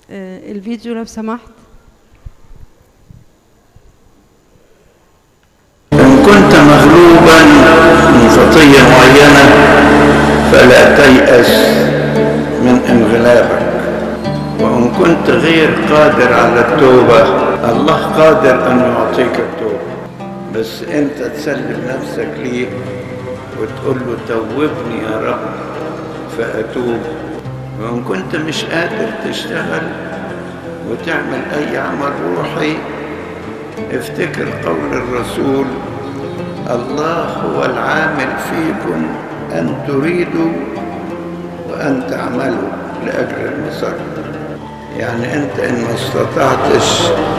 الفيديو لو سمحت. إن كنت مغلوبا من خطية معينة فلا تيأس من انغلابك، وإن كنت غير قادر على التوبة الله قادر أن يعطيك التوبة، بس أنت تسلم نفسك ليه وتقول له توبني يا رب فأتوب. وإن كنت مش قادر تشتغل وتعمل أي عمل روحي افتكر قول الرسول: الله هو العامل فيكم أن تريدوا وأن تعملوا لأجل المسار. يعني أنت إن ما استطعتش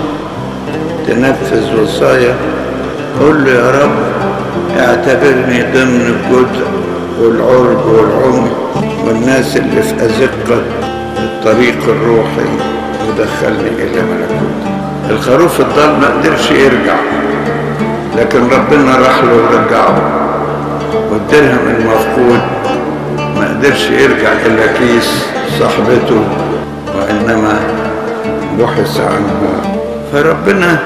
تنفذ وصايا قل له يا رب اعتبرني ضمن الجدع والعرج والعمي والناس اللي في أزقة الطريق الروحي ودخلني إلى ملكوتك. الخروف الضال ما قدرش يرجع، لكن ربنا راح له ورجعه، والدرهم المفقود ما قدرش يرجع إلى كيس صاحبته، وإنما بحث عنه. فربنا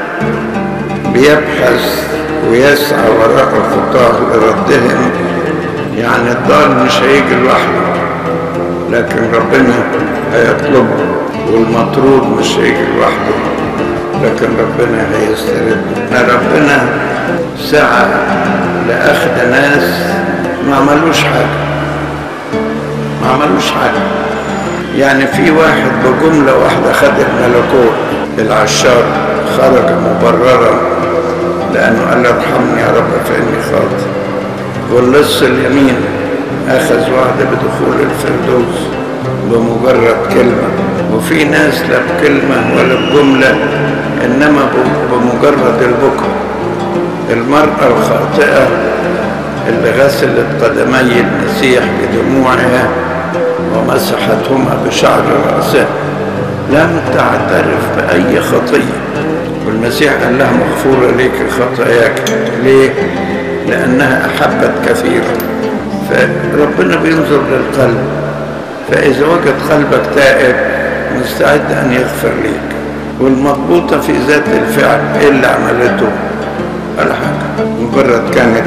بيبحث ويسعى وراء الخطاة لردهم. يعني الضال مش هيجي لوحده، لكن ربنا هيطلبه، والمطرود مش هيجي لوحده، لكن ربنا هيسترده. ربنا سعى لأخذ ناس ما عملوش حاجة. يعني في واحد بجملة واحدة خد الملكوت، العشار خرج مبررا لأنه قال ارحمني يا رب فإني خاطئ. واللص اليمين أخذ وعد بدخول الفردوس بمجرد كلمة. وفي ناس لا بكلمة ولا بجملة، إنما بمجرد البكاء. المرأة الخاطئة اللي غسلت قدمي المسيح بدموعها ومسحتهما بشعر رأسها لم تعترف بأي خطية، والمسيح قال لها مغفورة ليك خطاياك. ليه؟ لأنها أحبت كثيرا. فربنا بينظر للقلب، فإذا وجد قلبك تائب مستعد أن يغفر ليك. والمضبوطة في ذات الفعل إيه اللي عملته؟ ولا حاجة، مجرد كانت